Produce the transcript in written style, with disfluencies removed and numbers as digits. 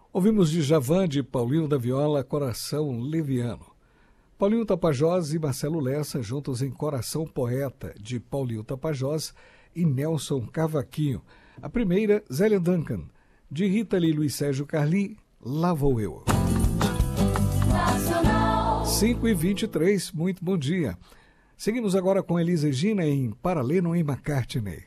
Ouvimos de Djavan, de Paulinho da Viola, Coração Leviano. Paulinho Tapajós e Marcelo Lessa juntos em Coração Poeta, de Paulinho Tapajós e Nelson Cavaquinho. A primeira, Zélia Duncan, de Rita Lee e Luiz Sérgio Carli, Lá Vou Eu. 5h23, muito bom dia. Seguimos agora com Elis Regina em Paralelo em McCartney.